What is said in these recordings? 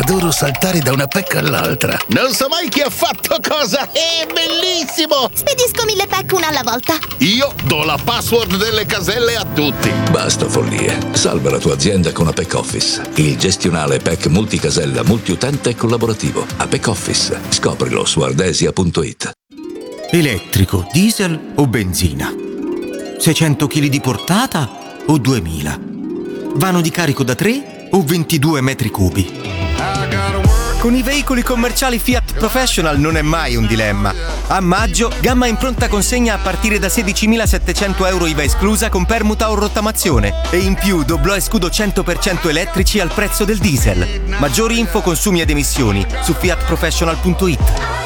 Adoro saltare da una PEC all'altra. Non so mai chi ha fatto cosa. È bellissimo! Spedisco 1000 PEC una alla volta. Io do la password delle caselle a tutti. Basta follie. Salva la tua azienda con Apex Office. Il gestionale PEC multicasella, multiutente e collaborativo. Apex Office. Scoprilo su ardesia.it. Elettrico, diesel o benzina? 600 kg di portata o 2000? Vano di carico da 3 o 22 metri cubi? Con i veicoli commerciali Fiat Professional non è mai un dilemma. A maggio, gamma in pronta consegna a partire da 16.700 euro IVA esclusa con permuta o rottamazione. E in più doblò e scudo 100% elettrici al prezzo del diesel. Maggiori info, consumi ed emissioni su fiatprofessional.it.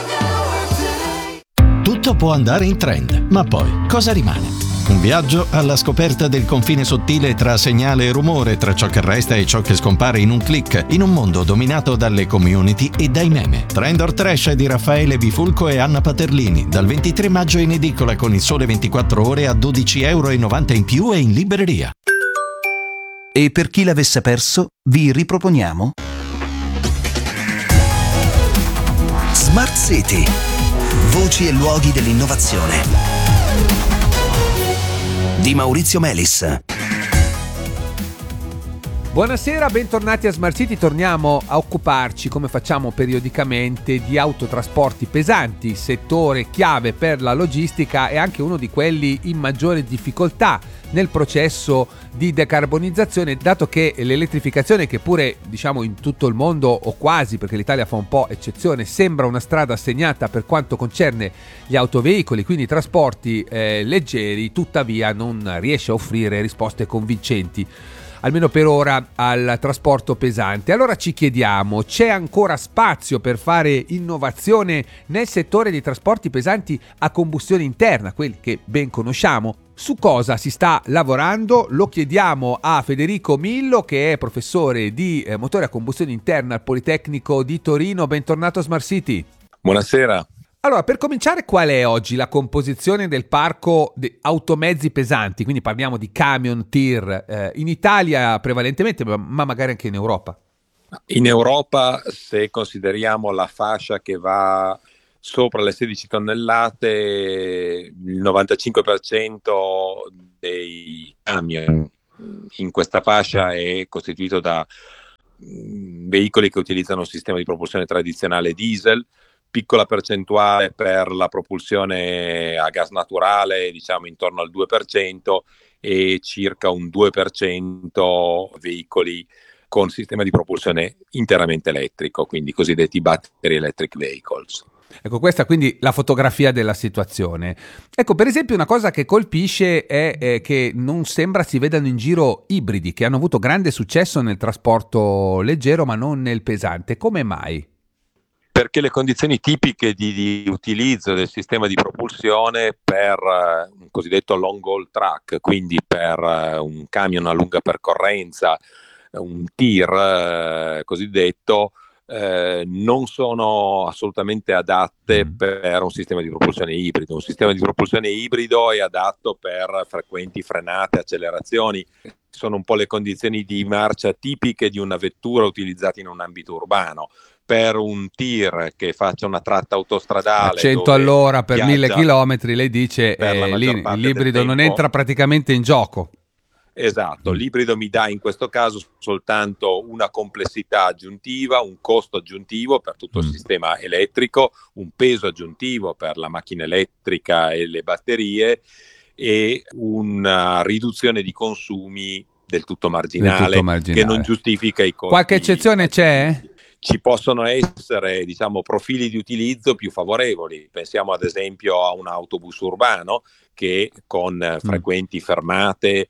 Tutto può andare in trend, ma poi cosa rimane? Un viaggio alla scoperta del confine sottile tra segnale e rumore, tra ciò che resta e ciò che scompare in un click, in un mondo dominato dalle community e dai meme. Trend or Trash di Raffaele Bifulco e Anna Paterlini, dal 23 maggio in edicola con Il Sole 24 Ore a 12,90 € in più e in libreria. E per chi l'avesse perso, vi riproponiamo Smart City. Voci e luoghi dell'innovazione di Maurizio Melis. Buonasera, bentornati a Smart City. Torniamo a occuparci, come facciamo periodicamente, di autotrasporti pesanti, settore chiave per la logistica e anche uno di quelli in maggiore difficoltà nel processo di decarbonizzazione, dato che l'elettrificazione, che pure diciamo in tutto il mondo o quasi, perché l'Italia fa un po' eccezione, sembra una strada segnata per quanto concerne gli autoveicoli, quindi i trasporti leggeri, tuttavia non riesce a offrire risposte convincenti, almeno per ora, al trasporto pesante. Allora ci chiediamo, c'è ancora spazio per fare innovazione nel settore dei trasporti pesanti a combustione interna, quelli che ben conosciamo? Su cosa si sta lavorando? Lo chiediamo a Federico Millo, che è professore di motore a combustione interna al Politecnico di Torino. Bentornato a Smart City. Buonasera. Allora, per cominciare, qual è oggi la composizione del parco di automezzi pesanti? Quindi parliamo di camion, tir, in Italia prevalentemente, ma magari anche in Europa. In Europa, se consideriamo la fascia che va sopra le 16 tonnellate, il 95% dei camion in questa fascia è costituito da veicoli che utilizzano un sistema di propulsione tradizionale diesel, piccola percentuale per la propulsione a gas naturale, diciamo intorno al 2%, e circa un 2% veicoli con sistema di propulsione interamente elettrico, quindi cosiddetti battery electric vehicles. Ecco, questa quindi la fotografia della situazione. Ecco, per esempio, una cosa che colpisce è che non sembra si vedano in giro ibridi, che hanno avuto grande successo nel trasporto leggero ma non nel pesante. Come mai? Perché le condizioni tipiche di utilizzo del sistema di propulsione per un cosiddetto long haul truck, quindi per un camion a lunga percorrenza, un tir cosiddetto, non sono assolutamente adatte per un sistema di propulsione ibrido. Un sistema di propulsione ibrido è adatto per frequenti frenate, accelerazioni. Sono un po' le condizioni di marcia tipiche di una vettura utilizzata in un ambito urbano. Per un tir che faccia una tratta autostradale a 100 all'ora per 1000 chilometri, lei dice l'ibrido non entra praticamente in gioco. Esatto, l'ibrido mi dà in questo caso soltanto una complessità aggiuntiva, un costo aggiuntivo per tutto il sistema elettrico, un peso aggiuntivo per la macchina elettrica e le batterie e una riduzione di consumi del tutto marginale. Che non giustifica i costi. Qualche eccezione c'è? Ci possono essere, diciamo, profili di utilizzo più favorevoli. Pensiamo ad esempio a un autobus urbano che con frequenti fermate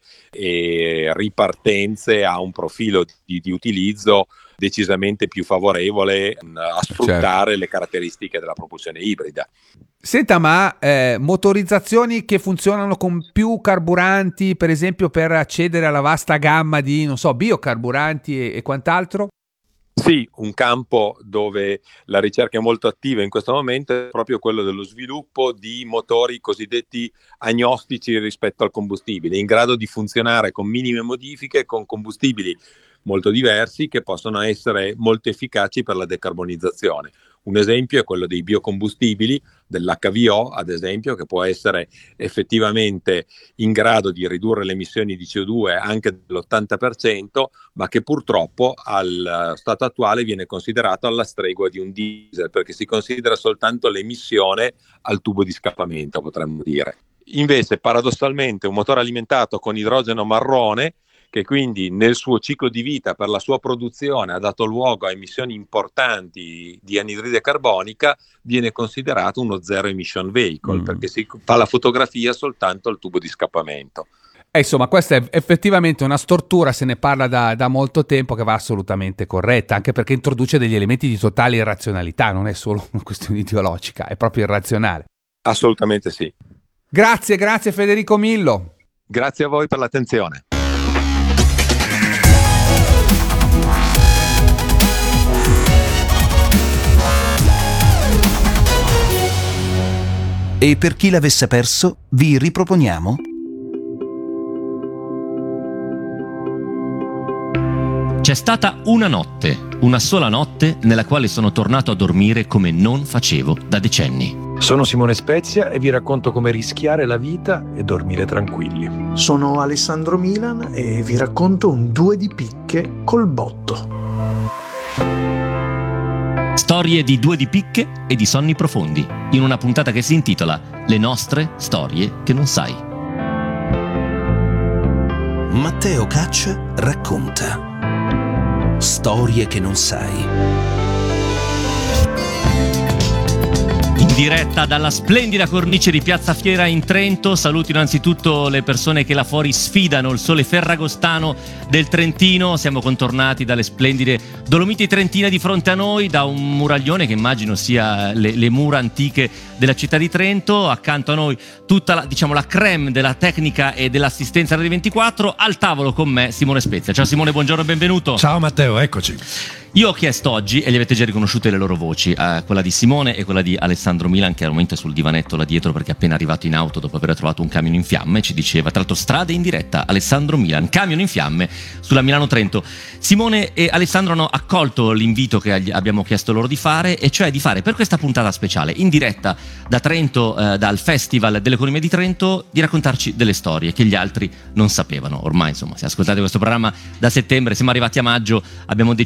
e ripartenze ha un profilo di utilizzo decisamente più favorevole a sfruttare le caratteristiche della propulsione ibrida. Senta, ma motorizzazioni che funzionano con più carburanti, per esempio per accedere alla vasta gamma di, non so, biocarburanti e quant'altro? Sì, un campo dove la ricerca è molto attiva in questo momento è proprio quello dello sviluppo di motori cosiddetti agnostici rispetto al combustibile, in grado di funzionare con minime modifiche con combustibili molto diversi che possono essere molto efficaci per la decarbonizzazione. Un esempio è quello dei biocombustibili, dell'HVO ad esempio, che può essere effettivamente in grado di ridurre le emissioni di CO2 anche dell'80%, ma che purtroppo al stato attuale viene considerato alla stregua di un diesel, perché si considera soltanto l'emissione al tubo di scappamento, potremmo dire. Invece, paradossalmente, un motore alimentato con idrogeno marrone, che quindi nel suo ciclo di vita per la sua produzione ha dato luogo a emissioni importanti di anidride carbonica, viene considerato uno zero emission vehicle, perché si fa la fotografia soltanto al tubo di scappamento. Insomma, questa è effettivamente una stortura, se ne parla da molto tempo, che va assolutamente corretta, anche perché introduce degli elementi di totale irrazionalità, non è solo una questione ideologica, è proprio irrazionale. Assolutamente sì. Grazie Federico Millo. Grazie a voi per l'attenzione. E per chi l'avesse perso, vi riproponiamo C'è stata una sola notte nella quale sono tornato a dormire come non facevo da decenni. Sono Simone Spezia e vi racconto come rischiare la vita e dormire tranquilli. Sono Alessandro Milan e vi racconto un 2 di picche col botto. Storie di 2 di picche e di sonni profondi, in una puntata che si intitola Le nostre storie che non sai. Matteo Caccia racconta storie che non sai. In diretta dalla splendida cornice di Piazza Fiera in Trento, saluto innanzitutto le persone che là fuori sfidano il sole ferragostano del Trentino. Siamo contornati dalle splendide Dolomiti Trentine di fronte a noi, da un muraglione che immagino sia le mura antiche della città di Trento. Accanto a noi tutta la crème della tecnica e dell'assistenza Radio 24. Al tavolo con me Simone Spezia. Ciao Simone, buongiorno e benvenuto. Ciao Matteo, eccoci. Io ho chiesto oggi, e li avete già riconosciute le loro voci, quella di Simone e quella di Alessandro Milan, che al momento è sul divanetto là dietro perché è appena arrivato in auto dopo aver trovato un camion in fiamme. Ci diceva, tra l'altro, strade in diretta, Alessandro Milan, camion in fiamme sulla Milano-Trento. Simone e Alessandro hanno accolto l'invito che abbiamo chiesto loro di fare, e cioè di fare per questa puntata speciale in diretta da Trento, dal Festival dell'Economia di Trento, di raccontarci delle storie che gli altri non sapevano. Ormai, insomma, se ascoltate questo programma da settembre, siamo arrivati a maggio, abbiamo deciso